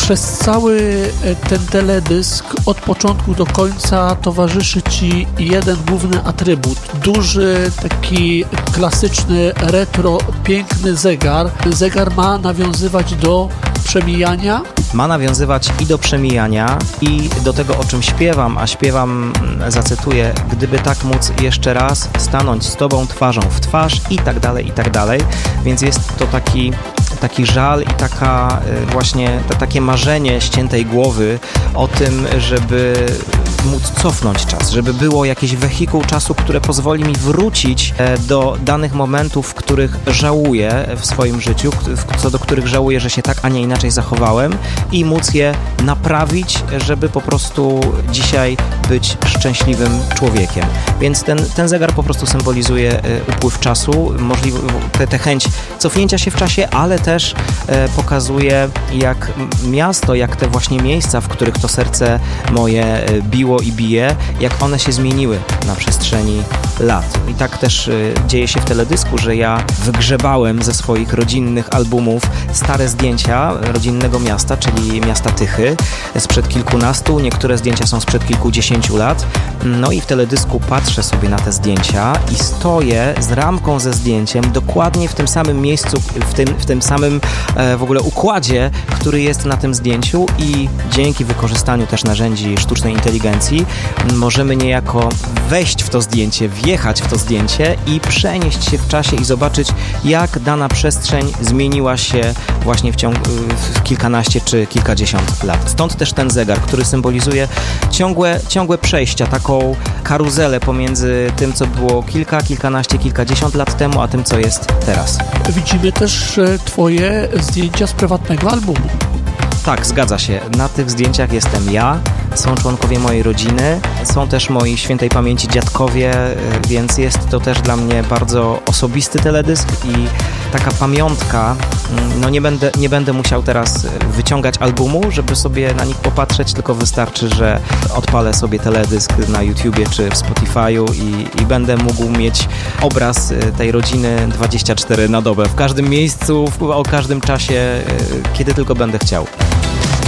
Przez cały ten teledysk od początku do końca towarzyszy Ci jeden główny atrybut. Duży, taki klasyczny, retro, piękny zegar. Zegar ma nawiązywać do przemijania. Ma nawiązywać i do przemijania, i do tego, o czym śpiewam, a śpiewam, zacytuję, gdyby tak móc jeszcze raz stanąć z Tobą twarzą w twarz i tak dalej, więc jest to taki żal i taka właśnie takie marzenie ściętej głowy o tym, żeby móc cofnąć czas, żeby było jakieś wehikuł czasu, które pozwoli mi wrócić do danych momentów, których żałuję w swoim życiu, co do których żałuję, że się tak, a nie inaczej zachowałem, i móc je naprawić, żeby po prostu dzisiaj być szczęśliwym człowiekiem. Więc ten zegar po prostu symbolizuje upływ czasu, tę chęć cofnięcia się w czasie, ale też pokazuje, jak miasto, jak te właśnie miejsca, w których to serce moje biło i bije, jak one się zmieniły na przestrzeni lat. I tak też dzieje się w teledysku, że ja wygrzebałem ze swoich rodzinnych albumów stare zdjęcia rodzinnego miasta, czyli miasta Tychy, sprzed kilkunastu, niektóre zdjęcia są sprzed kilkudziesięciu lat. No i w teledysku patrzę sobie na te zdjęcia i stoję z ramką ze zdjęciem dokładnie w tym samym miejscu, w tym samym w ogóle układzie, który jest na tym zdjęciu, i dzięki wykorzystaniu też narzędzi sztucznej inteligencji możemy niejako wejść w to zdjęcie, wjechać w to zdjęcie i przenieść się w czasie i zobaczyć, jak dana przestrzeń zmieniła się właśnie w kilkanaście czy kilkadziesiąt lat. Stąd też ten zegar, który symbolizuje ciągłe przejścia, taką karuzelę pomiędzy tym, co było kilkanaście, kilkadziesiąt lat temu, a tym, co jest teraz. Widzimy też Twoje zdjęcia z prywatnego albumu. Tak, zgadza się. Na tych zdjęciach jestem ja, są członkowie mojej rodziny, są też moi świętej pamięci dziadkowie, więc jest to też dla mnie bardzo osobisty teledysk i taka pamiątka. No nie będę musiał teraz wyciągać albumu, żeby sobie na nich popatrzeć, tylko wystarczy, że odpalę sobie teledysk na YouTubie czy w Spotify'u i będę mógł mieć obraz tej rodziny 24 na dobę, w każdym miejscu, o każdym czasie, kiedy tylko będę chciał.